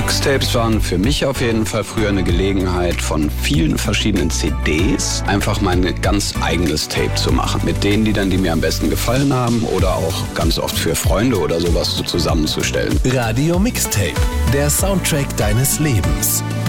Mixtapes waren für mich auf jeden Fall früher eine Gelegenheit, von vielen verschiedenen CDs einfach mein ganz eigenes Tape zu machen. Mit den Liedern, die mir am besten gefallen haben oder auch ganz oft für Freunde oder sowas so zusammenzustellen. Radio Mixtape, der Soundtrack deines Lebens.